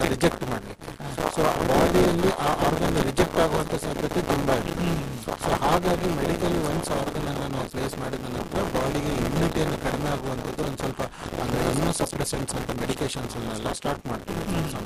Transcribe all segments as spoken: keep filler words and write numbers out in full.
Reject ಮಾಡಲಿಕ್ಕೆ. So ಬಾಡಿಯಲ್ಲಿ ಆ ಆರ್ಗನ್ ರಿಜೆಕ್ಟ್ ಆಗುವಂಥ ಸಾಧ್ಯತೆ ತುಂಬ ಇದೆ. ಸೊ ಹಾಗಾಗಿ ಮೆಡಿಕಲಿ ಒನ್ಸ್ ಆರ್ಗನನ್ನು ನಾವು ಪ್ಲೇಸ್ ಮಾಡಿದ ನಂತರ ಬಾಡಿಗೆ ಇಮ್ಯುನಿಟಿಯನ್ನು ಕಡಿಮೆ ಆಗುವಂಥದ್ದು ಒಂದು ಸ್ವಲ್ಪ ಅಂದರೆ ಇನ್ನೂ ಸಪ್ರೆಸೆಂಟ್ಸ್ ಅಂತ ಮೆಡಿಕೇಶನ್ಸನ್ನೆಲ್ಲ ಸ್ಟಾರ್ಟ್ ಮಾಡ್ತೀವಿ.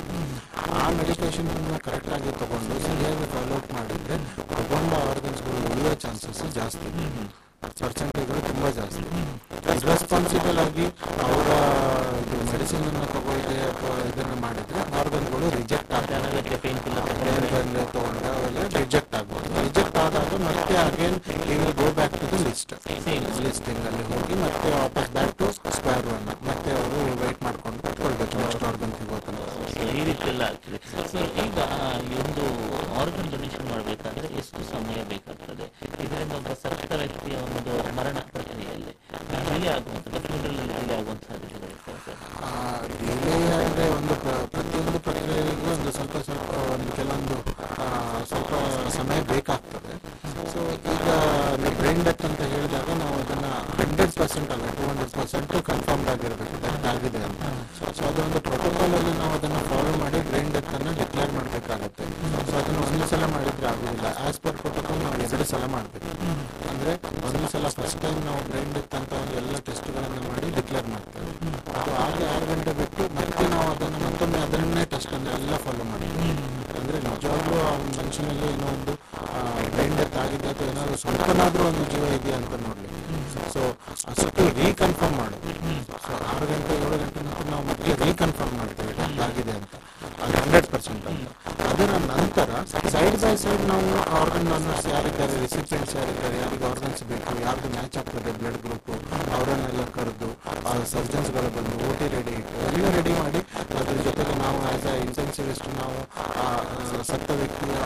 ಆ ಮೆಡಿಕೇಶನನ್ನು ಕರೆಕ್ಟಾಗಿ ತೊಗೊಂಡು ಸರಿಯಾಗಿ ಫಾಲೋಅಪ್ ಮಾಡಿದರೆ ತಗೊಂಡ ಆರ್ಗನ್ಸ್ಗಳು ಉಳಿಯೋ ಚಾನ್ಸಸ್ ಜಾಸ್ತಿ, ಪರ್ಸೆಂಟೇಜ್ಗಳು ತುಂಬ ಜಾಸ್ತಿ. ಇರ್ರೆಸ್ಪಾನ್ಸಿಬಲ್ ಆಗಿ ಅವರ ಇದು ಮೆಡಿಸಿನನ್ನು ತಗೊಳ್ಳದೆ ಅಥವಾ ಇದನ್ನು ಮಾಡಿದರೆ ಆರ್ಗನ್ಗಳು ರಿಜೆಕ್ಟ್ ಆಗುತ್ತೆ, ಪೇನ್ ಕಿಲ್ಲರ್ ತೊಗೊಂಡ್ರೆ ಅವೆಲ್ಲ ರಿಜೆಕ್ಟ್ ಆಗ್ಬೋದು. ರಿಜೆಕ್ಟ್ ಆದಾಗ ಮತ್ತೆ again he will go back to the list ಲಿಸ್ಟಿಂಗಲ್ಲಿ ಹೋಗಿ ಮತ್ತೆ ವಾಪಸ್ ಬ್ಯಾಕ್ ಟು ಸ್ಕ್ವೇರ್ ಒನ್ ಮತ್ತೆ ಅವರು ವೆಯ್ಟ್ ಮಾಡ್ಕೊಂಡು ಕಟ್ಕೊಳ್ಬೇಕು ನೆಕ್ಸ್ಟ್ ಆರ್ಗನ್ ಸಿಗೋತಂತ. ಈ ರೀತಿ ಎಲ್ಲ ಆಗ್ತದೆ. ಸೊ ಈಗ ಈ ಒಂದು ಆರ್ಗನ್ ಡೊನೇಷನ್ ಮಾಡಬೇಕಾದ್ರೆ ಎಷ್ಟು ಸಮಯ ಬೇಕಾಗ್ತದೆ? ಇದರಿಂದ ಒಬ್ಬ ಸತ್ತ ವ್ಯಕ್ತಿಯ ಒಂದು ಮರಣ ಪ್ರಕ್ರಿಯೆಯಲ್ಲಿ ಡಿಲೇ ಆಗುವಂಥದ್ದು, ಫ್ಯೂನರಲ್ ಡಿಲೇ ಆಗುವಂಥ ಸಾಧ್ಯತೆಗಳಿರ್ತವೆ ಸರ್? ಡಿಲೇ ಅಂದರೆ ಒಂದು ಪ್ರತಿಯೊಂದು ಪ್ರಕ್ರಿಯೆಗೂ ಒಂದು ಸ್ವಲ್ಪ ಸ್ವಲ್ಪ ಒಂದು ಕೆಲವೊಂದು ಸ್ವಲ್ಪ ಸಮಯ ಬೇಕಾಗ್ತದೆ. ಸೊ ಈಗ ನೀವು ಬ್ರೈನ್ ಡೆತ್ ಅಂತ ಹೇಳಿದಾಗ ನಾವು ಅದನ್ನು ಹಂಡ್ರೆಡ್ ಪರ್ಸೆಂಟ್ ಅಲ್ಲ ಟೂ ಹಂಡ್ರೆಡ್ ಪರ್ಸೆಂಟ್ ಕನ್ಫರ್ಮ್ಡ್ ಆಗಿರಬೇಕು ಡೆತ್ ಆಗಿದೆ ಅಂತ. ಸೊ ಅದೊಂದು ಪ್ರೋಟೋಕಾಲಲ್ಲಿ ನಾವು ಅದನ್ನು ಫಾಲೋ ಮಾಡಿ ಬ್ರೈನ್ ಡೆತ್ತನ್ನು ಡಿಕ್ಲೇರ್ ಮಾಡಬೇಕಾಗುತ್ತೆ. ಸೊ ಅದನ್ನು ಒಂದು ಸಲ ಮಾಡಿದರೆ ಆಗೋದಿಲ್ಲ. ಆ್ಯಸ್ ಪರ್ ಪ್ರೋಟೋಕಾಲ್ ನಾವು ಎರಡು ಸಲ ಮಾಡಬೇಕು. ಅಂದರೆ ಒಂದು ಸಲ ಫಸ್ಟ್ ಟೈಮ್ ನಾವು ಬ್ರೈನ್ ಡೆತ್ ಅಂತ ಒಂದು ಎಲ್ಲ ಟೆಸ್ಟ್ಗಳನ್ನು ಮಾಡಿ ಡಿಕ್ಲೇರ್ ಮಾಡ್ತೇವೆ. ಅದು ಹಾಗೆ ಆರು ಗಂಟೆ ಬಿಟ್ಟು ಮತ್ತೆ ನಾವು ಅದನ್ನು ಮತ್ತೊಮ್ಮೆ ಅದನ್ನೇ ಟೆಸ್ಟನ್ನು ಎಲ್ಲ ಫಾಲೋ ಮಾಡ್ತೀವಿ. ಅಂದರೆ ನಿಜವಾಗ್ಲೂ ಆ ಒಂದು ಮನುಷ್ಯನಲ್ಲಿ ಏನೋ ಒಂದು ಬ್ರೈನ್ ಡೆತ್ ಆಗಿದೆ ಅಥವಾ ಏನಾದರೂ ಸ್ವಲ್ಪನಾದರೂ ಒಂದು ಜೀವ ಇದೆಯಾ ಅಂತ ನೋಡಲಿಕ್ಕೆ. ಸೊ ಅಷ್ಟು ರೀಕನ್ಫರ್ಮ್ ಮಾಡೋದು. ಸೊ ಆರು ಗಂಟೆ ಏಳು ಗಂಟೆ ನಂತರ ನಾವು ಮತ್ತೆ ರೀಕನ್ಫರ್ಮ್ ಮಾಡ್ತೀವಿ ಡೆತ್ ಆಗಿದೆ ಅಂತ, ಅದು ಹಂಡ್ರೆಡ್ ಪರ್ಸೆಂಟ್ ಅಂತ. ಅದರ ನಂತರ ಸೈಡ್ ಬೈ ಸೈಡ್ ನಾವು ಆರ್ಗನ್ ಡೋನರ್ಸ್ ಯಾರಿದ್ದಾರೆ, ರಿಸಿಪಿಯೆಂಟ್ಸ್ ಯಾರಿದ್ದಾರೆ, ಯಾರಿಗೆ ಆರ್ಗನ್ಸ್ ಬೇಕು, ಯಾರ್ದು ಮ್ಯಾಚ್ ಆಗ್ತದೆ ಬ್ಲಡ್ ಗ್ರೂಪು, ಅವರನ್ನೆಲ್ಲ ಕರೆದು ಸರ್ಜನ್ಸ್ಗಳು ಬಂದು ಓ ಟಿ ರೆಡಿ ಇಟ್ಟು ಎಲ್ಲ ರೆಡಿ ಮಾಡಿ ಅದ್ರ ಜೊತೆಗೆ ನಾವು ಆ್ಯಸ್ ಅ ಇಂಟೆನ್ಸಿವಿಸ್ಟ್ ನಾವು ಸತ್ತ ವ್ಯಕ್ತಿಯ